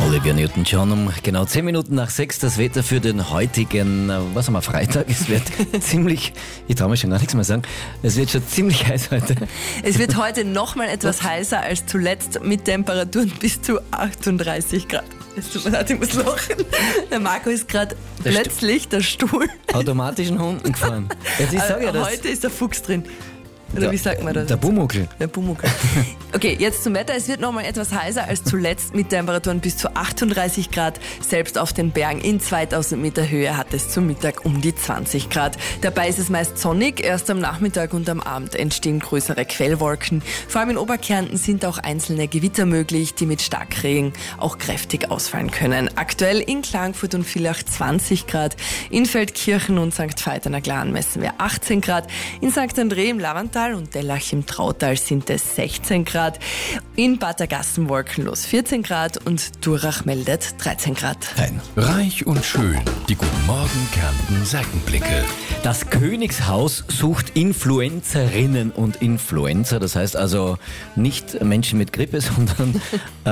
Olivia Newton-John um genau 10 Minuten nach 6. Das Wetter für den heutigen, was haben wir, Freitag? Es wird ziemlich, ich traue mich schon gar nichts mehr sagen, es wird schon ziemlich heiß heute. Es wird heute nochmal etwas heißer als zuletzt mit Temperaturen bis zu 38 Grad. Es tut mir leid, ich muss lachen. Der Marco ist gerade plötzlich der Stuhl. Automatischen Hunden gefahren. Jetzt, ich sag ja, das heute ist der Fuchs drin. Oder wie sagt man das? Der Bumuckel. Der Bumuckel. Okay, jetzt zum Wetter. Es wird nochmal etwas heißer als zuletzt mit Temperaturen bis zu 38 Grad. Selbst auf den Bergen in 2000 Meter Höhe hat es zum Mittag um die 20 Grad. Dabei ist es meist sonnig. Erst am Nachmittag und am Abend entstehen größere Quellwolken. Vor allem in Oberkärnten sind auch einzelne Gewitter möglich, die mit Starkregen auch kräftig ausfallen können. Aktuell in Klagenfurt und Villach 20 Grad. In Feldkirchen und St. Veit an der Glan messen wir 18 Grad. In St. André im Lavantal und Dellach im Trautal sind es 16 Grad. In Bad Gassen wolkenlos 14 Grad und Durach meldet 13 Grad. Nein. Reich und schön. Die Guten Morgen Kärnten Seitenblicke. Das Königshaus sucht Influencerinnen und Influencer. Das heißt also nicht Menschen mit Grippe, sondern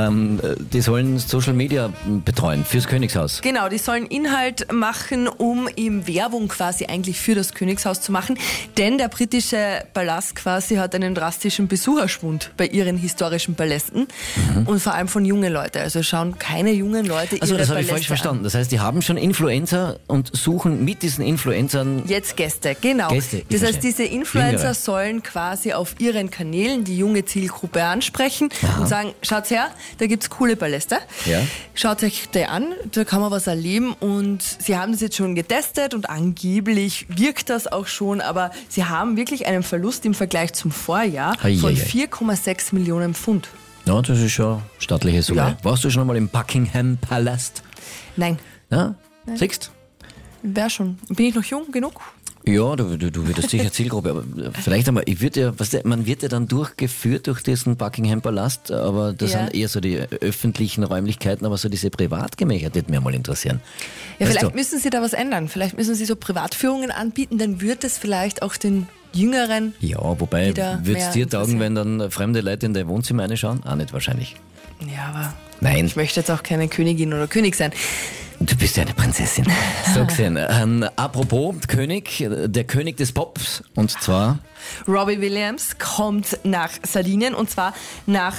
die sollen Social Media betreuen fürs Königshaus. Genau, die sollen Inhalt machen, um eben Werbung quasi eigentlich für das Königshaus zu machen. Denn der britische Palast quasi hat einen drastischen Besucherschwund bei ihren historischen Palästen und vor allem von jungen Leuten. Also schauen keine jungen Leute ihre Also das habe ich Paläste falsch verstanden. an. Das heißt, die haben schon Influencer und suchen mit diesen Influencern Jetzt Gäste, genau. Gäste, ich Das heißt, verstehe. diese Influencer Jüngere. sollen quasi auf ihren Kanälen die junge Zielgruppe ansprechen und sagen, schaut her, da gibt's coole Paläste. Ja. Schaut euch die an, da kann man was erleben und sie haben das jetzt schon getestet und angeblich wirkt das auch schon, aber sie haben wirklich einen Verlust im Vergleich zum Vorjahr von 4,6 Millionen Pfund. Ja, das ist schon stattliche Summe. Ja. Warst du schon einmal im Buckingham Palast? Nein, Ja? Siehst? wäre schon. Bin ich noch jung genug? Ja, du würdest sicher Zielgruppe, aber vielleicht einmal, man wird ja dann durchgeführt durch diesen Buckingham Palast, aber das Ja. sind eher so die öffentlichen Räumlichkeiten, aber so diese Privatgemächer, das würde mich mal interessieren. Ja, Weißt vielleicht du, müssen sie da was ändern. Vielleicht müssen sie so Privatführungen anbieten, dann wird es vielleicht auch den Jüngeren. ja, wobei, wieder würde es mehr dir taugen, interessieren. wenn dann fremde Leute in dein Wohnzimmer reinschauen? Auch nicht wahrscheinlich. Ja, aber Nein. ich möchte jetzt auch keine Königin oder König sein. Du bist ja eine Prinzessin. So gesehen. Apropos König, der König des Pops, und zwar... Robbie Williams kommt nach Sardinien und zwar nach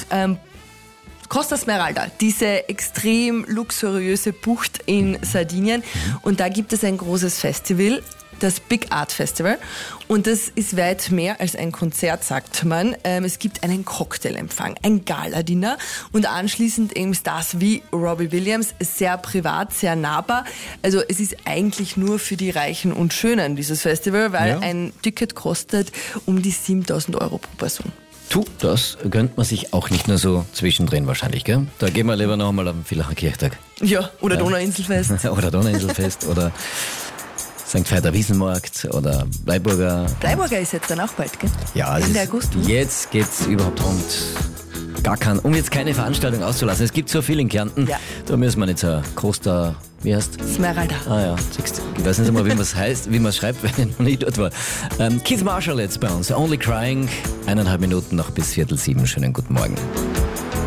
Costa Smeralda, diese extrem luxuriöse Bucht in Sardinien. Und da gibt es ein großes Festival, das Big Art Festival. Und das ist weit mehr als ein Konzert, sagt man. Es gibt einen Cocktailempfang, ein Gala-Dinner und anschließend eben Stars wie Robbie Williams, sehr privat, sehr nahbar. Also es ist eigentlich nur für die Reichen und Schönen, dieses Festival, weil Ja. ein Ticket kostet um die 7.000 Euro pro Person. Tu, das gönnt man sich auch nicht nur so zwischendrin wahrscheinlich, gell? Da gehen wir lieber noch einmal am Villacher Kirchtag. Ja, oder Donauinselfest. Oder Donauinselfest oder St. Veiter Wiesenmarkt oder Bleiburger. Bleiburger ist jetzt dann auch bald, gell? Ja, Ende August. jetzt geht's überhaupt rund. Um jetzt keine Veranstaltung auszulassen. Es gibt so viel in Kärnten, Ja. da müssen wir nicht so Costa, wie heißt? Smeralda. Ah ja, siehst du. Ich weiß nicht einmal, wie man es heißt, wie man es schreibt, weil ich noch nie dort war. Keith Marshall jetzt bei uns, Only Crying, 1,5 Minuten noch bis 6:45. Schönen guten Morgen.